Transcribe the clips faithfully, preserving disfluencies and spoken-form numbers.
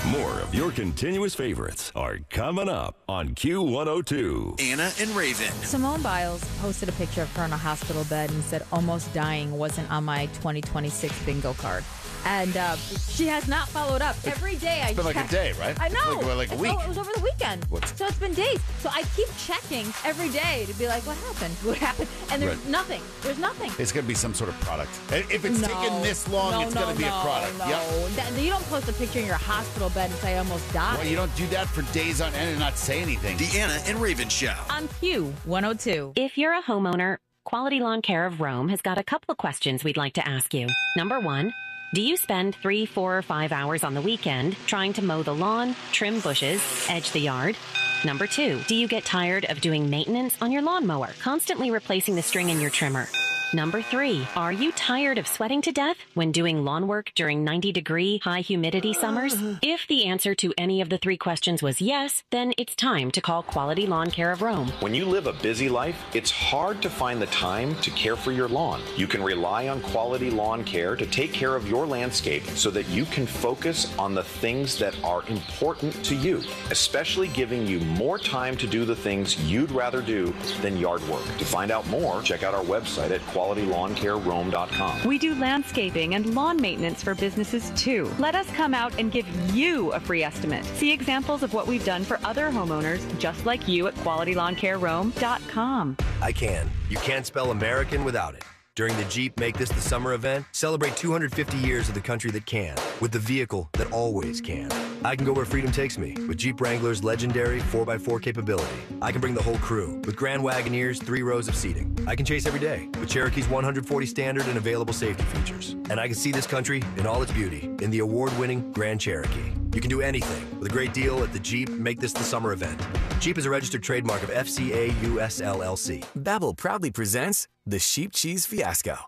More of your continuous favorites are coming up on Q one oh two. Anna and Raven. Simone Biles posted a picture of her in a hospital bed and said, almost dying wasn't on my twenty twenty-six bingo card. And uh, she has not followed up. Every day I It's been like check. a day, right? I know. Like, like a It's week. o- It was over the weekend. What? So it's been days. So I keep checking every day to be like, what happened? What happened? And there's Right. nothing. There's nothing. It's going to be some sort of product. And if it's No. taken this long, no, it's no, going to be no, a product. No, Yep. That- you don't post a picture in your hospital bed and say, I almost died. Well, you don't do that for days on end and not say anything. The Anna and Raven Show. On Q one oh two. If you're a homeowner, Quality Lawn Care of Rome has got a couple of questions we'd like to ask you. Number one, do you spend three, four, or five hours on the weekend trying to mow the lawn, trim bushes, edge the yard? Number two, do you get tired of doing maintenance on your lawnmower, constantly replacing the string in your trimmer? Number three, are you tired of sweating to death when doing lawn work during ninety degree high humidity summers? If the answer to any of the three questions was yes, then it's time to call Quality Lawn Care of Rome. When you live a busy life, it's hard to find the time to care for your lawn. You can rely on Quality Lawn Care to take care of your landscape so that you can focus on the things that are important to you, especially giving you more time to do the things you'd rather do than yard work. To find out more, check out our website at quality lawn care rome dot com. We do landscaping and lawn maintenance for businesses too. Let us come out and give you a free estimate. See examples of what we've done for other homeowners just like you at quality lawn care rome dot com. I can. You can't spell American without it. During the Jeep Make This the Summer event, celebrate two hundred fifty years of the country that can, with the vehicle that always can. I can go where freedom takes me with Jeep Wrangler's legendary four by four capability. I can bring the whole crew with Grand Wagoneer's three rows of seating. I can chase every day with Cherokee's one hundred forty standard and available safety features. And I can see this country in all its beauty in the award-winning Grand Cherokee. You can do anything with a great deal at the Jeep Make This the Summer event. Jeep is a registered trademark of F C A U S L L C. Babbel proudly presents the Sheep Cheese Fiasco.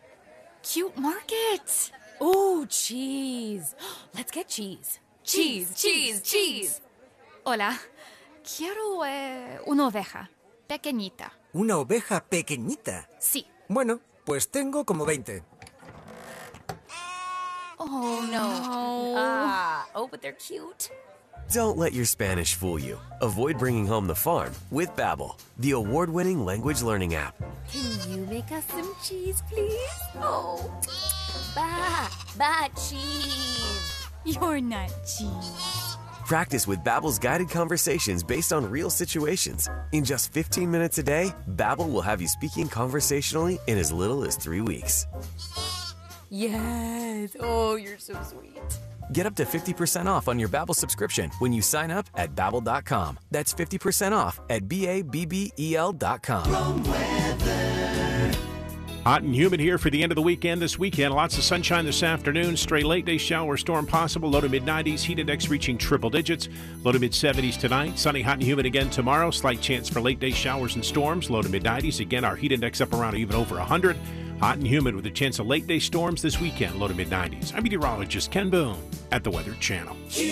Cute market. Ooh, cheese. Let's get cheese. Cheese, cheese, cheese. Hola. Quiero eh, una oveja. Pequeñita. ¿Una oveja pequeñita? Sí. Bueno, pues tengo como veinte. Oh, no. Ah, oh, but they're cute. Don't let your Spanish fool you. Avoid bringing home the farm with Babbel, the award-winning language learning app. Can you make us some cheese, please? Oh, ba, ba, cheese. You're not cheese. Practice with Babbel's guided conversations based on real situations. In just fifteen minutes a day, Babbel will have you speaking conversationally in as little as three weeks. Yes. Oh, you're so sweet. Get up to fifty percent off on your Babbel subscription when you sign up at babbel dot com. That's fifty percent off at B A B B E L dot com. Hot and humid here for the end of the weekend this weekend. Lots of sunshine this afternoon. Stray late day shower storm possible. Low to mid nineties. Heat index reaching triple digits. Low to mid seventies tonight. Sunny, hot and humid again tomorrow. Slight chance for late day showers and storms. Low to mid nineties. Again, our heat index up around even over one hundred. Hot and humid with a chance of late day storms this weekend. Low to mid nineties. I'm meteorologist Ken Boone at the Weather Channel.